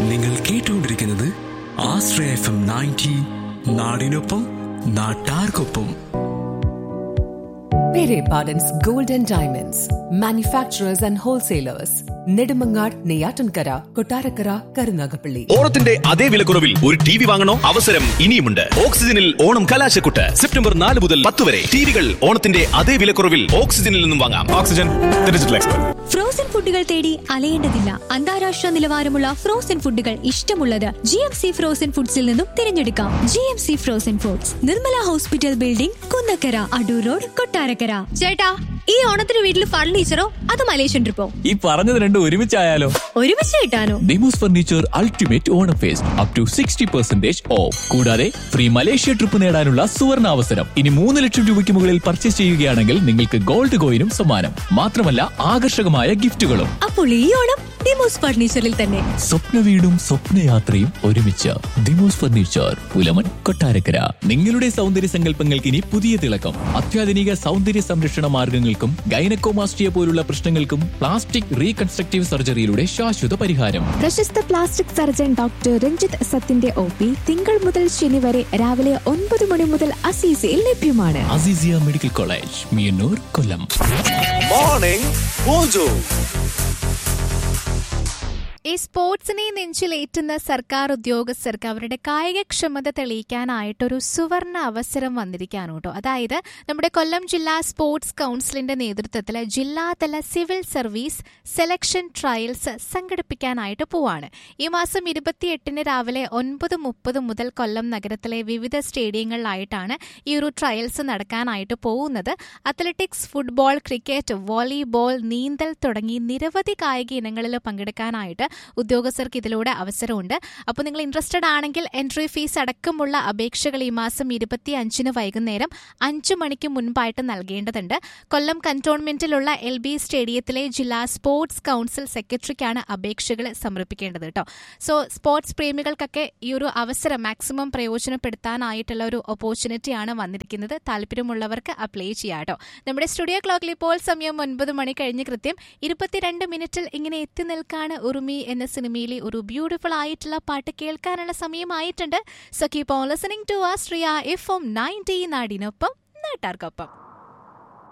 നിങ്ങൾ കേട്ടുകൊണ്ടിരിക്കുന്നത് ആശ്രയ FM 90, നാടിനൊപ്പം നാട്ടാർക്കൊപ്പം. Pere Pardon's Gold and Diamonds, manufacturers and wholesalers. Nedumangad, Neyyattinkara, Kottarakkara, Karunagappally. ഓണത്തിന്റെ അതേ വിലക്കുറവിൽ ഒരു ടിവി വാങ്ങണോ? അവസരം ഇനിയുമുണ്ട്. ഓക്സിജനിൽ ഓണം കലാശക്കുട്ട് സെപ്റ്റംബർ 4 മുതൽ 10 വരെ. ടിവികൾ ഓണത്തിന്റെ അതേ വിലക്കുറവിൽ ഓക്സിജനിൽ നിന്നും വാങ്ങാം. Oxygen digital expert. ഫ്രോസൺ ഫുഡുകൾ തേടി അലയേണ്ടതില്ല. അന്താരാഷ്ട്ര നിലവാരമുള്ള ഫ്രോസൺ ഫുഡുകൾ ഇഷ്ടമുള്ളത് GMC ഫ്രോസൺ ഫുഡ്സിൽ നിന്നും തിരഞ്ഞെടുക്കാം. GMC frozen foods, Nirmala hospital building, Kunnakkara, Adoor road, Kottarakkara. ചേട്ടാ, ഈ ഓണത്തിന് വീട്ടിൽ ഫർണിച്ചറോ അത് മലേഷ്യൻ ട്രിപ്പോ? ഈ പറഞ്ഞത് രണ്ടും ഒരുമിച്ചായാലോ? ഒരുമിച്ച് കിട്ടാനോ? Demos furniture ultimate Onam first up to 60% of. കൂടാതെ ഫ്രീ മലേഷ്യ ട്രിപ്പ് നേടാനുള്ള സുവർണ അവസരം. ഇനി 3 ലക്ഷം രൂപയ്ക്ക് മുകളിൽ പർച്ചേസ് ചെയ്യുകയാണെങ്കിൽ നിങ്ങൾക്ക് ഗോൾഡ് കോയിനും സമ്മാനം. മാത്രമല്ല ആകർഷകമായ ഗിഫ്റ്റുകളും. അപ്പോൾ ഈ ഓണം ഡിമോസ് ഫർണിച്ചറിൽ തന്നെ. സ്വപ്ന വീടും സ്വപ്നയാത്രയും ഒരുമിച്ച്. ഡിമോസ് ഫർണിച്ചർ, പുലമൺ, കൊട്ടാരക്കര. നിങ്ങളുടെ സൗന്ദര്യ സങ്കല്പങ്ങൾക്ക് ഇനി പുതിയ തിളക്കം. അത്യാധുനിക സൗന്ദര്യ സംരക്ഷണ മാർഗങ്ങൾക്കും ഗൈനക്കോമാസ്റ്റിയ പോലുള്ള പ്രശ്നങ്ങൾക്കും പ്ലാസ്റ്റിക് റീകൺസ്ട്രക്റ്റീവ് സർജറിയിലൂടെ ശാശ്വത പരിഹാരം. പ്രശസ്ത plastic surgeon doctor Ranjith സത്തിന്റെ OP തിങ്കൾ മുതൽ ശനി വരെ രാവിലെ 9 മണി മുതൽ അസീസിയിൽ ലഭ്യമാണ്. അസീസിയ മെഡിക്കൽ കോളേജ്, മിയന്നൂർ, കൊല്ലം. Morning mojo. ഈ സ്പോർട്സിനെ നെഞ്ചിലേറ്റുന്ന സർക്കാർ ഉദ്യോഗസ്ഥർക്ക് അവരുടെ കായികക്ഷമത തെളിയിക്കാനായിട്ടൊരു സുവർണ അവസരം വന്നിരിക്കുകയാണ് കേട്ടോ. അതായത് നമ്മുടെ കൊല്ലം ജില്ലാ സ്പോർട്സ് കൗൺസിലിന്റെ നേതൃത്വത്തിൽ ജില്ലാതല സിവിൽ സർവീസ് സെലക്ഷൻ ട്രയൽസ് സംഘടിപ്പിക്കാനായിട്ട് പോവാണ്. ഈ മാസം 28 രാവിലെ 9:30 മുതൽ കൊല്ലം നഗരത്തിലെ വിവിധ സ്റ്റേഡിയങ്ങളിലായിട്ടാണ് ഈ ഒരു ട്രയൽസ് നടക്കാനായിട്ട് പോകുന്നത്. അത്ലറ്റിക്സ്, ഫുട്ബോൾ, ക്രിക്കറ്റ്, വോളിബോൾ, നീന്തൽ തുടങ്ങി നിരവധി കായിക ഇനങ്ങളിൽ പങ്കെടുക്കാനായിട്ട് ഉദ്യോഗസ്ഥർക്ക് ഇതിലൂടെ അവസരമുണ്ട്. അപ്പോൾ നിങ്ങൾ ഇൻട്രസ്റ്റഡ് ആണെങ്കിൽ എൻട്രി ഫീസ് അടക്കമുള്ള അപേക്ഷകൾ ഈ മാസം 25 വൈകുന്നേരം 5 മണിക്ക് മുൻപായിട്ട് നൽകേണ്ടതുണ്ട്. കൊല്ലം കന്റോൺമെന്റിലുള്ള LB സ്റ്റേഡിയത്തിലെ ജില്ലാ സ്പോർട്സ് കൗൺസിൽ സെക്രട്ടറിക്കാണ് അപേക്ഷകൾ സമർപ്പിക്കേണ്ടത് കേട്ടോ. സോ സ്പോർട്സ് പ്രേമികൾക്കൊക്കെ ഈ ഒരു അവസരം മാക്സിമം പ്രയോജനപ്പെടുത്താനായിട്ടുള്ള ഒരു ഓപ്പർച്യൂണിറ്റിയാണ് വന്നിരിക്കുന്നത്. താല്പര്യമുള്ളവർക്ക് അപ്ലൈ ചെയ്യാം കേട്ടോ. നമ്മുടെ സ്റ്റുഡിയോ ക്ലോക്കിൽ ഇപ്പോൾ സമയം 9 മണി കഴിഞ്ഞ് കൃത്യം 22 മിനിറ്റിൽ ഇങ്ങനെ എത്തി നിൽക്കാണ് ഉറുമി എന്ന സിനിമയിലെ ഒരു ബ്യൂട്ടിഫുൾ ആയിട്ടുള്ള പാട്ട് കേൾക്കാനുള്ള സമയമായിട്ടുണ്ട്. So keep on listening to Ashraya FM 90, നാടിനൊപ്പം നാട്ടാർക്കൊപ്പം.